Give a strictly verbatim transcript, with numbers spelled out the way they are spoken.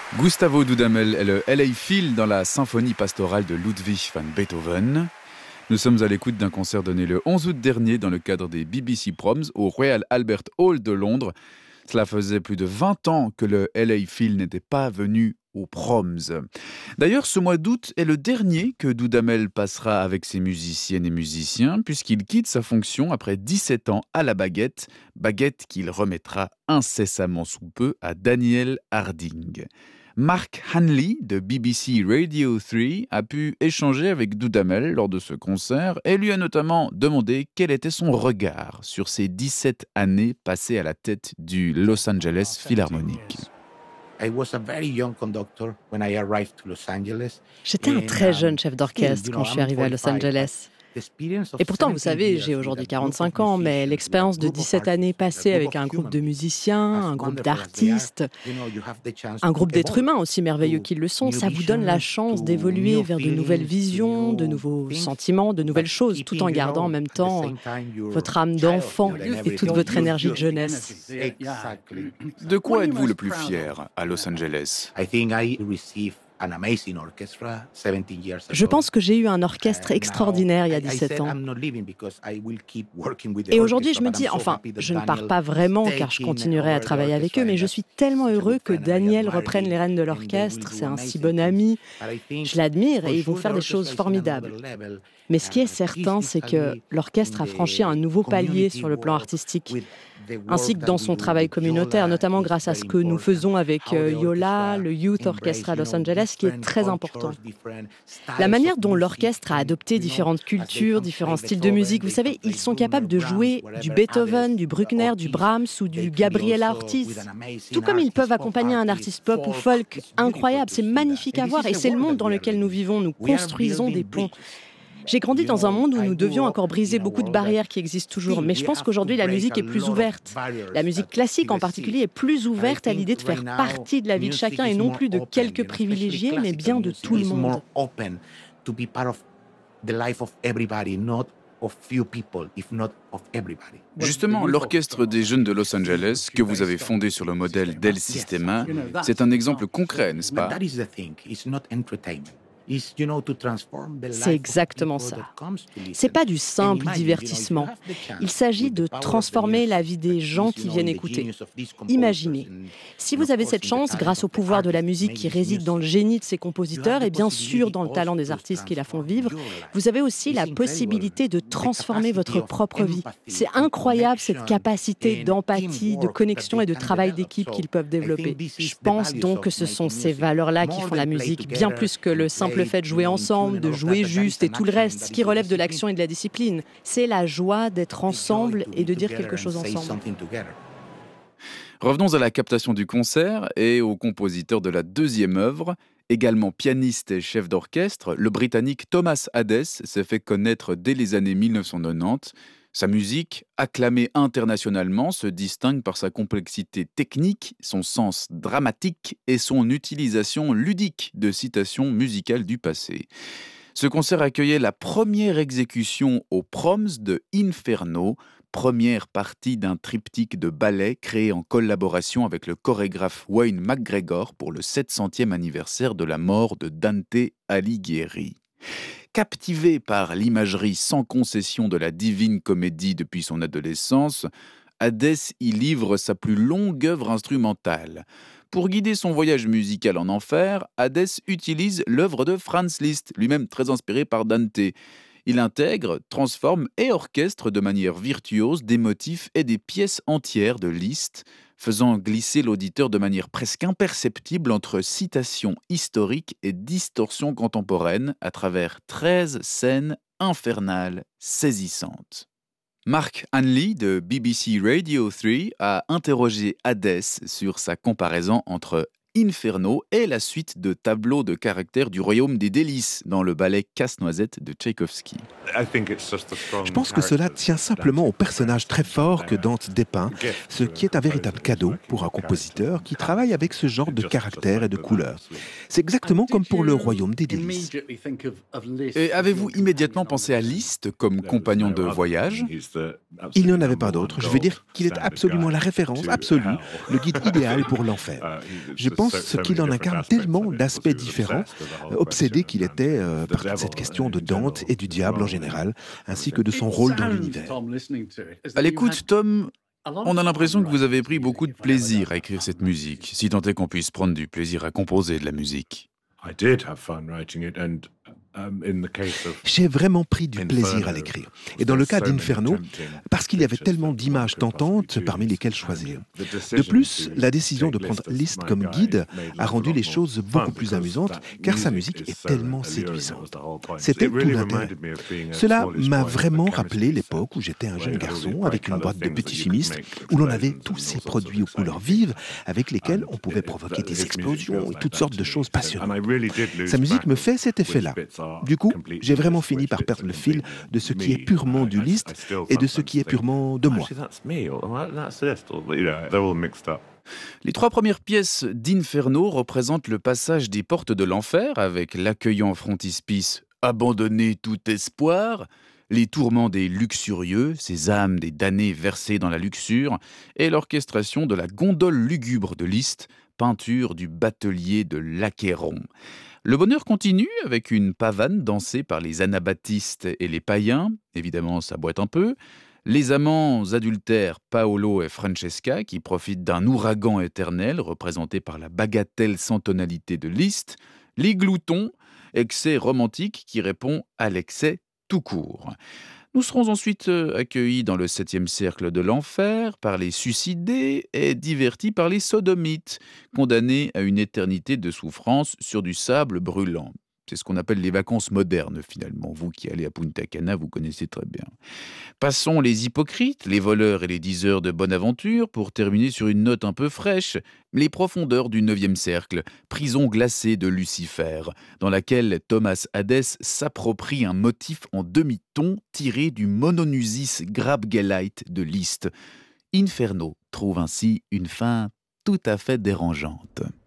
Gustavo Dudamel est le L A Phil dans la symphonie pastorale de Ludwig van Beethoven. Nous sommes à l'écoute d'un concert donné le onze août dernier dans le cadre des B B C Proms au Royal Albert Hall de Londres. Cela faisait plus de vingt ans que le L A Phil n'était pas venu aux Proms. D'ailleurs, ce mois d'août est le dernier que Dudamel passera avec ses musiciennes et musiciens, puisqu'il quitte sa fonction après dix-sept ans à la baguette, baguette qu'il remettra incessamment sous peu à Daniel Harding. Mark Hanley de B B C Radio trois a pu échanger avec Dudamel lors de ce concert et lui a notamment demandé quel était son regard sur ces dix-sept années passées à la tête du Los Angeles Philharmonic. J'étais un très jeune chef d'orchestre quand je suis arrivé à Los Angeles. Et pourtant, vous savez, j'ai aujourd'hui quarante-cinq ans, mais l'expérience de dix-sept années passées avec un groupe de musiciens, un groupe d'artistes, un groupe d'êtres humains aussi merveilleux qu'ils le sont, ça vous donne la chance d'évoluer vers de nouvelles visions, de nouveaux sentiments, de nouvelles choses, tout en gardant en même temps votre âme d'enfant et toute votre énergie de jeunesse. De quoi êtes-vous le plus fier à Los Angeles ? Je pense que j'ai eu un orchestre extraordinaire il y a dix-sept ans. Et aujourd'hui, je me dis, enfin, je ne pars pas vraiment car je continuerai à travailler avec eux, mais je suis tellement heureux que Daniel reprenne les rênes de l'orchestre. C'est un si bon ami. Je l'admire et ils vont faire des choses formidables. Mais ce qui est certain, c'est que l'orchestre a franchi un nouveau palier sur le plan artistique, ainsi que dans son travail communautaire, notamment grâce à ce que nous faisons avec Yola, le Youth Orchestra Los Angeles, qui est très important. La manière dont l'orchestre a adopté différentes cultures, différents styles de musique, vous savez, ils sont capables de jouer du Beethoven, du Bruckner, du Brahms ou du Gabriela Ortiz, tout comme ils peuvent accompagner un artiste pop ou folk incroyable. C'est magnifique à voir et c'est le monde dans lequel nous vivons. Nous construisons des ponts. J'ai grandi dans un monde où nous devions encore briser beaucoup de barrières qui existent toujours, mais je pense qu'aujourd'hui la musique est plus ouverte. La musique classique en particulier est plus ouverte à l'idée de faire partie de la vie de chacun et non plus de quelques privilégiés, mais bien de tout le monde. Justement, l'Orchestre des Jeunes de Los Angeles, que vous avez fondé sur le modèle d'El Sistema, c'est un exemple concret, n'est-ce pas ? C'est exactement ça. C'est pas du simple divertissement. Il s'agit de transformer la vie des gens qui viennent écouter. Imaginez, si vous avez cette chance, grâce au pouvoir de la musique qui réside dans le génie de ces compositeurs et bien sûr dans le talent des artistes qui la font vivre, vous avez aussi la possibilité de transformer votre propre vie. C'est incroyable cette capacité d'empathie, de connexion et de travail d'équipe qu'ils peuvent développer. Je pense donc que ce sont ces valeurs-là qui font la musique, bien plus que le simple le fait de jouer ensemble, de jouer juste et tout le reste, ce qui relève de l'action et de la discipline. C'est la joie d'être ensemble et de dire quelque chose ensemble. Revenons à la captation du concert et au compositeur de la deuxième œuvre. Également pianiste et chef d'orchestre, le Britannique Thomas Hadès s'est fait connaître dès les années dix-neuf cent quatre-vingt-dix. Sa musique, acclamée internationalement, se distingue par sa complexité technique, son sens dramatique et son utilisation ludique de citations musicales du passé. Ce concert accueillait la première exécution aux Proms de Inferno, première partie d'un triptyque de ballet créé en collaboration avec le chorégraphe Wayne McGregor pour le sept centième anniversaire de la mort de Dante Alighieri. Captivé par l'imagerie sans concession de la Divine Comédie depuis son adolescence, Hadès y livre sa plus longue œuvre instrumentale. Pour guider son voyage musical en enfer, Hadès utilise l'œuvre de Franz Liszt, lui-même très inspiré par Dante. Il intègre, transforme et orchestre de manière virtuose des motifs et des pièces entières de Liszt, faisant glisser l'auditeur de manière presque imperceptible entre citations historiques et distorsions contemporaines à travers treize scènes infernales saisissantes. Mark Hanley de B B C Radio trois a interrogé Hadès sur sa comparaison entre Inferno est la suite de tableaux de caractère du royaume des délices dans le ballet Casse-Noisette de Tchaïkovski. Je pense que cela tient simplement au personnage très fort que Dante dépeint, ce qui est un véritable cadeau pour un compositeur qui travaille avec ce genre de caractère et de couleurs. C'est exactement comme pour le royaume des délices. Et avez-vous immédiatement pensé à Liszt comme compagnon de voyage ? Il n'y en avait pas d'autre. Je veux dire qu'il est absolument la référence absolue, le guide idéal pour l'enfer. Je pense pense qu'il en incarne tellement d'aspects différents, obsédé qu'il était euh, par cette question de Dante et du diable en général, ainsi que de son rôle dans l'univers. À l'écoute, Tom, on a l'impression que vous avez pris beaucoup de plaisir à écrire cette musique, si tant est qu'on puisse prendre du plaisir à composer de la musique. J'ai vraiment pris du plaisir à l'écrire. Et dans le cas d'Inferno, parce qu'il y avait tellement d'images tentantes parmi lesquelles choisir. De plus, la décision de prendre Liszt comme guide a rendu les choses beaucoup plus amusantes, car sa musique est tellement séduisante. C'était tout l'intérêt. Cela m'a vraiment rappelé l'époque où j'étais un jeune garçon avec une boîte de petits chimistes, où l'on avait tous ces produits aux couleurs vives, avec lesquels on pouvait provoquer des explosions et toutes sortes de choses passionnantes. Sa musique me fait cet effet-là. Du coup, j'ai vraiment fini par perdre le fil de ce qui est purement du Liszt et de ce qui est purement de moi. Les trois premières pièces d'Inferno représentent le passage des portes de l'enfer avec l'accueillant frontispice « Abandonner tout espoir », les tourments des luxurieux, ces âmes des damnés versées dans la luxure, et l'orchestration de la gondole lugubre de Liszt, peinture du batelier de l'Achéron. Le bonheur continue avec une pavane dansée par les anabaptistes et les païens, évidemment ça boite un peu, les amants adultères Paolo et Francesca qui profitent d'un ouragan éternel représenté par la bagatelle sans tonalité de Liszt, les gloutons, excès romantique qui répond à l'excès tout court. Nous serons ensuite accueillis dans le septième cercle de l'enfer par les suicidés et divertis par les sodomites, condamnés à une éternité de souffrance sur du sable brûlant. C'est ce qu'on appelle les vacances modernes, finalement. Vous qui allez à Punta Cana, vous connaissez très bien. Passons les hypocrites, les voleurs et les diseurs de bonne aventure pour terminer sur une note un peu fraîche, les profondeurs du neuvième cercle, prison glacée de Lucifer, dans laquelle Thomas Hadès s'approprie un motif en demi-ton tiré du Mononusis Grabgeleit de Liszt. Inferno trouve ainsi une fin tout à fait dérangeante.